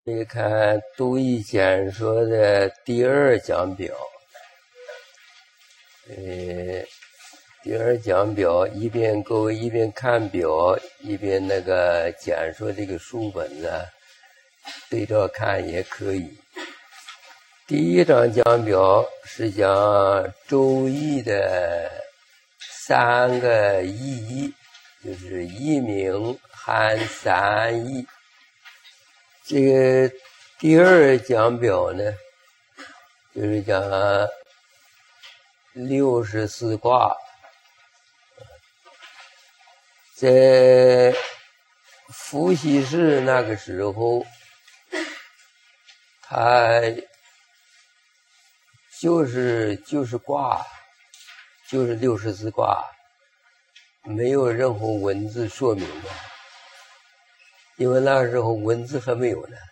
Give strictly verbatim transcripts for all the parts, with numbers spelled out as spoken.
你看读一简说的第二讲表，呃，第二讲表一边各位一边看表，一边那个简说这个书本子对照看也可以。第一章讲表是讲周易的三个意义，就是一名含三义。这个第二讲表呢，就是讲六十四卦。在伏羲氏那个时候，他就是就是卦，就是六十四卦，没有任何文字说明的。因为那时候文字还没有呢，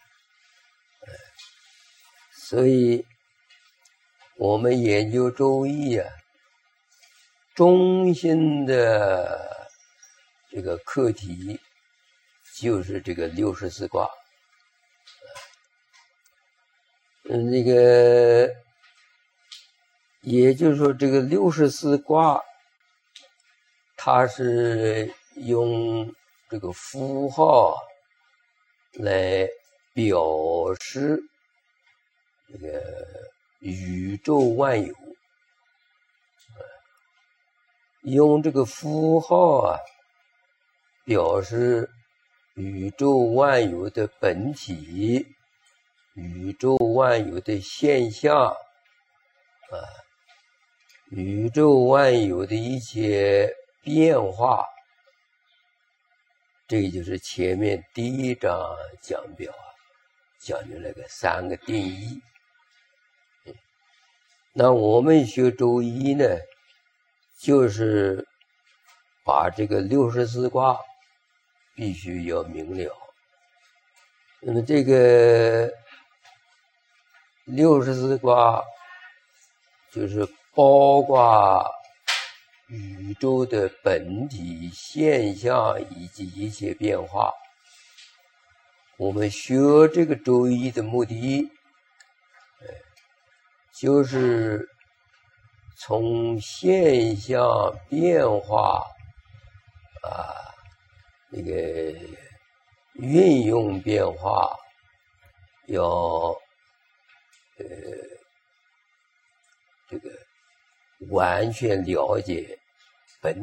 所以我们研究周易啊，中心的这个课题就是这个六十四卦。嗯，那个也就是说，这个六十四卦，它是用这个符号来表示这个宇宙万有，用这个符号啊表示宇宙万有的本体，宇宙万有的现象啊，宇宙万有的一切变化。这就是前面第一章讲表啊，讲的那个三个定义。那我们学周易呢，就是把这个六十四卦必须要明了。那么这个六十四卦就是包括宇宙的本体现象以及一切变化。我们学这个周易的目的，就是从现象变化啊，那个运用变化，要呃这个完全了解